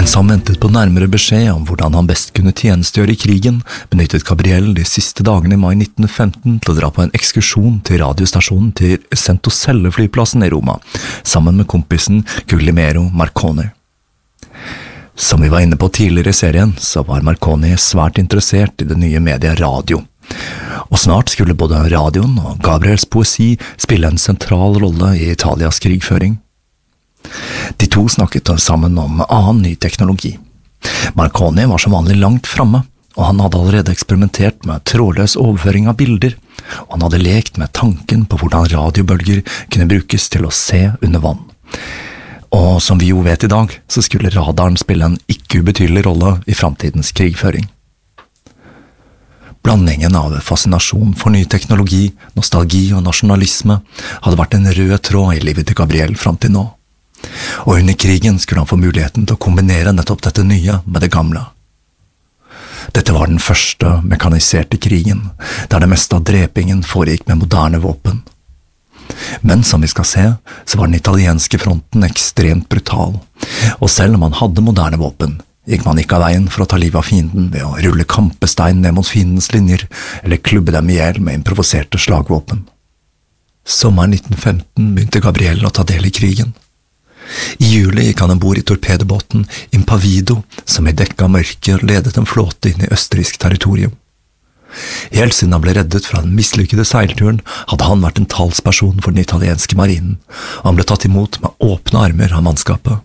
Mens han ventet på nærmere beskjed om hvordan han best kunne tjenestegjøre i krigen, benyttet Gabriel de siste dagene i mai 1915 til å dra på en ekskursjon til radiostasjonen til Centocelle-flyplassen i Roma, sammen med kompisen Guglielmo Marconi. Som vi var inne på tidligere i serien, så var Marconi svært interessert i det nye mediet radio. Og snart skulle både radioen og Gabriels poesi spille en sentral rolle i Italias krigføring. De to snakket sammen om annen ny teknologi. Marconi var som vanlig langt framme, og han hadde allerede eksperimentert med trådløs overføring av bilder, og han hadde lekt med tanken på hvordan radiobølger kunne brukes til å se under vann. Og som vi jo vet i dag, så skulle radaren spille en ikke ubetydelig rolle i fremtidens krigføring. Blandingen av fascinasjon for ny teknologi, nostalgi og nasjonalisme hadde vært en rød tråd i livet til Gabriel frem til nå. Og under krigen skulle han få muligheten til å kombinere nettopp dette nye med det gamle. Dette var den første mekaniserte krigen, der det meste av drepingen foregikk med moderne våpen. Men som vi skal se, så var den italienske fronten ekstremt brutal, og selv om han hadde moderne våpen, gikk man ikke av veien for å ta livet av fienden ved å rulle kampestein ned mot fiendens linjer, eller klubbe dem ihjel med improviserte slagvåpen. Sommeren 1915 begynte Gabriel å ta del i krigen. I juli gikk han ombord i torpedobåten Impavido, som i dekka mørke ledet en flåte inn i østerriksk territorium. Helt siden han ble reddet fra den mislykkede seilturen, hadde han vært en talsperson for den italienske marinen, og han ble tatt imot med åpne armer av mannskapet.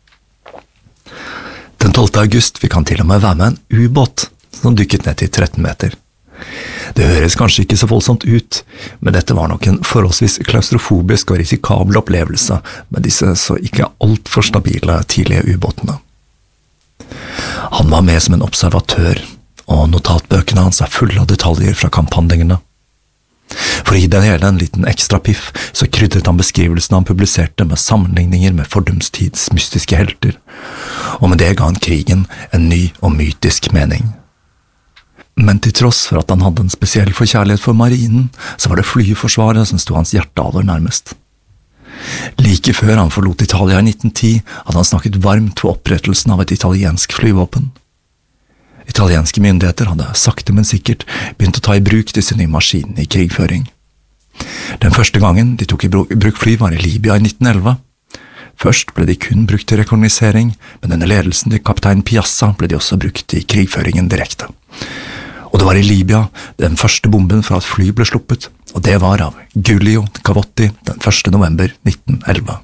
Den 12. august fikk han til og med være med en ubåt, som dykket ned til 13 meter. Det høres kanskje ikke så voldsomt ut, men dette var nok en forholdsvis klaustrofobisk og risikabel opplevelse med disse så ikke alt for stabile tidlige ubåtene. Han var med som en observatør, og notatbøkene hans fulle av detaljer fra kamphandlingene. For å gi det hele en liten ekstra piff, så krydret han beskrivelsen han publiserte med sammenligninger med fordumstids mystiske helter, og med det ga han krigen en ny og mytisk mening. Men til tross for at han hadde en spesiell forkjærlighet for marinen, så var det flyforsvaret som sto hans hjerte aller nærmest. Like før han forlot Italia i 1910, hadde han snakket varmt for opprettelsen av et italiensk flyvåpen. Italienske myndigheter hadde sakte men sikkert begynt å ta i bruk disse nye maskinene i krigføring. Den første gangen de tok i bruk fly var i Libya i 1911. Først ble de kun brukt til rekognosering, men under ledelsen til kaptein Piazza ble de også brukt i krigføringen direkte. Og det var i Libya den første bomben fra et fly ble sluppet, og det var av Giulio Cavotti den 1. november 1911.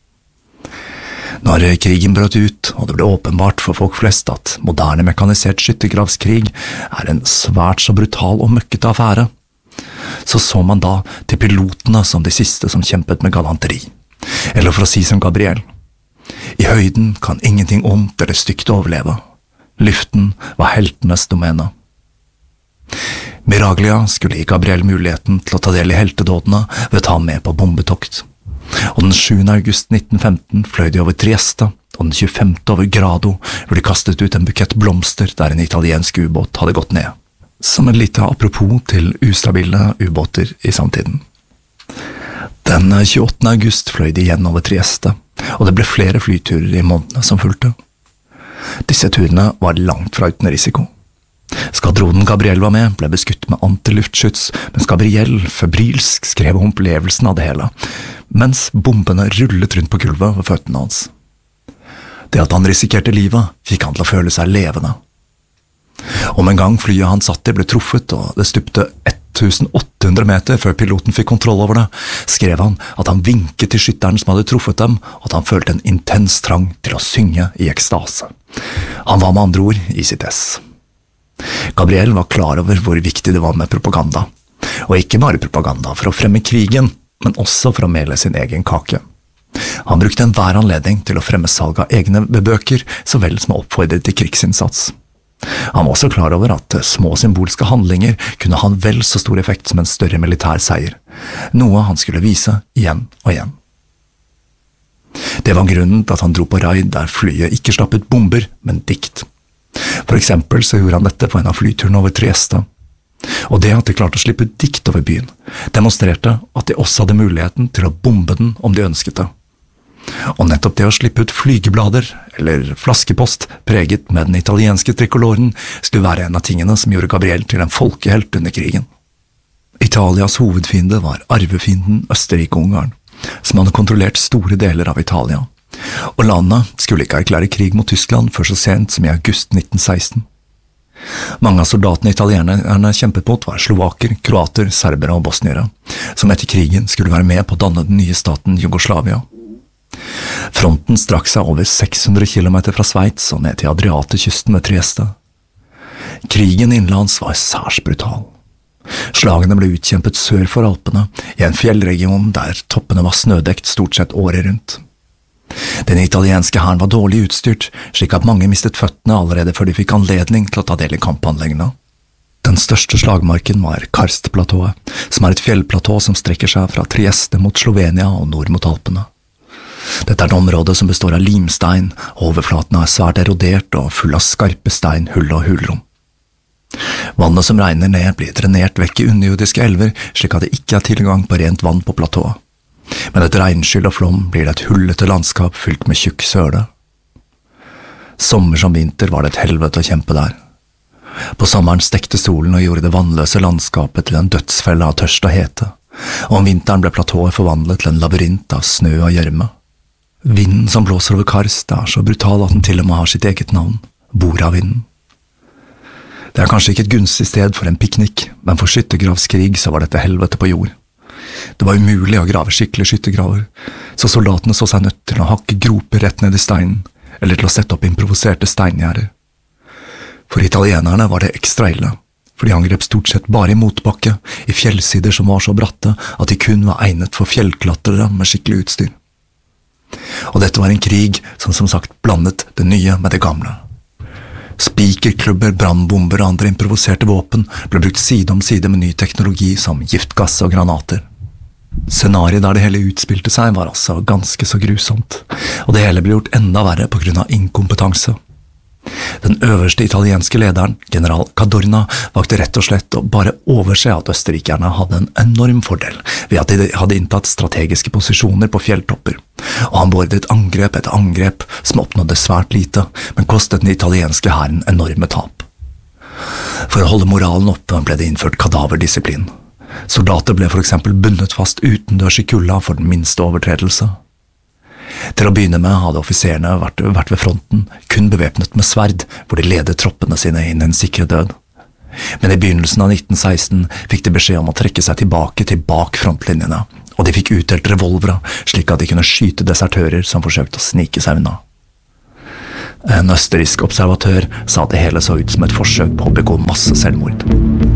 Når krigen brøt ut, og det ble åpenbart for folk flest at moderne mekanisert skyttergravskrig er en svært så brutal og møkkete affære, så man da til pilotene som de siste som kjempet med galanteri. Eller for å si som Gabriel, i høyden kan ingenting ondt eller stygt overleve. Luften var heltenes domene. Miraglia skulle gi Gabriel muligheten til å ta del i heltedådene ved å ta med på bombetokt. Og den 7. august 1915 fløy de over Trieste, og den 25. over Grado, hvor de kastet ut en bukett blomster der en italiensk ubåt hadde gått ned. Som en lite apropos til ustabile ubåter i samtiden. Den 28. august fløy de igjen over Trieste, og det ble flere flyturer i månedene som fulgte. Disse turene var langt fra uten risiko. Skadronen Gabriel var med, ble beskutt med antiluftskyts, mens Gabriel febrilsk skrev om opplevelsen av det hele, mens bombene rullet rundt på gulvet ved føttene hans. Det at han risikerte livet, fikk han til å føle seg levende. Om en gang flyet han satt i ble truffet, og det stupte 1800 meter før piloten fikk kontroll over det, skrev han at han vinket til skytteren som hadde truffet dem, og at han følte en intens trang til å synge i ekstase. Han var med andre ord i sitt ess. Gabriel var klar over hvor viktig det var med propaganda, og ikke bare propaganda for å fremme krigen, men også for å mele sin egen kake. Han brukte enhver anledning til å fremme salg av egne bøker, så vel som å oppfordre til krigsinnsats. Han var også klar over at små symbolske handlinger kunne ha en vel så stor effekt som en større militær seier, noe han skulle vise igjen og igjen. Det var grunnen til at han dro på raid der flyet ikke slapp ut bomber, men dikt. For eksempel så gjorde han dette på en av flyturene over Trieste, og det at de klarte å slippe ut dikt over byen, demonstrerte at de også hadde muligheten til å bombe den om de ønsket det. og nettopp det å slippe ut flygeblader, eller flaskepost, preget med den italienske trikoloren, skulle være en av tingene som gjorde Gabriel til en folkehelt under krigen. Italias hovedfiende var arvefienden Østerrike-Ungarn, som hadde kontrollert store deler av Italia, og landet skulle ikke erklære krig mot Tyskland før så sent som i august 1916. Mange av soldatene italienerne kjempet mot var slovaker, kroater, serbere og bosniere, som etter krigen skulle være med på å danne den nye staten Jugoslavia. Fronten strakk seg over 600 kilometer fra Sveits og ned til Adriaterkysten ved Trieste. Krigen innenlands var særs brutal. Slagene ble utkjempet sør for Alpene, i en fjellregion der toppene var snødekt stort sett året rundt. Den italienske hæren var dårlig utstyrt, slik at mange mistet føttene allerede før de fikk anledning til å ta del i kampanleggene. Den største slagmarken var Karstplatået, som er et fjellplatå som strekker seg fra Trieste mot Slovenia og nord mot Alpene. Dette er et område som består av limstein, og overflaten er svært erodert og full av skarpe stein, hull og hulrom. Vannet som regner ned blir drenert vekk i underjordiske elver, slik at det ikke er tilgang på rent vann på platået. Men etter regnskyll og flom blir det et hullete landskap fylt med tjukk søle. Sommer som vinter var det et helvete å kjempe der. På sommeren stekte solen og gjorde det vannløse landskapet til en dødsfelle av tørst og hete, og om vinteren ble platået forvandlet til en labyrint av snø og gjørme. Vinden som blåser over Karst er så brutal at den til og med har sitt eget navn, Boravinden. Det er kanskje ikke et gunstig sted for en piknik, men for skyttergravskrig så var dette helvete på jord. Det var umulig å grave skikkelig skyttergraver, så soldatene så seg nødt til å hakke groper rett ned i steinen, eller til å sette opp improviserte steingjerder. For italienerne var det ekstra ille, for de angrep stort sett bare i motbakke, i fjellsider som var så bratte at de kun var egnet for fjellklatrere med skikkelig utstyr. Og dette var en krig som sagt blandet det nye med det gamle. Spikerklubber, brannbomber og andre improviserte våpen ble brukt side om side med ny teknologi som giftgass og granater. Scenariet der det hele utspilte seg var altså ganske så grusomt, og det hele ble gjort enda verre på grunn av inkompetanse. Den øverste italienske lederen, general Cadorna, valgte rett og slett å bare overse at østerrikerne hadde en enorm fordel ved at de hadde inntatt strategiske posisjoner på fjelltopper, og han beordret angrep etter angrep som oppnådde svært lite, men kostet den italienske hæren enorme tap. For å holde moralen oppe ble det innført kadaverdisiplin. Soldater ble for eksempel bundet fast utendørs i kulda for den minste overtredelse. Til å begynne med hadde offiserene vært ved fronten, kun bevæpnet med sverd, hvor de ledet troppene sine inn i en sikre død. Men i begynnelsen av 1916 fikk de beskjed om å trekke seg tilbake til bak frontlinjene, og de fikk utdelt revolvere, slik at de kunne skyte desertører som forsøkte å snike seg unna. En østerriksk observatør sa at det hele så ut som et forsøk på å begå masse selvmord.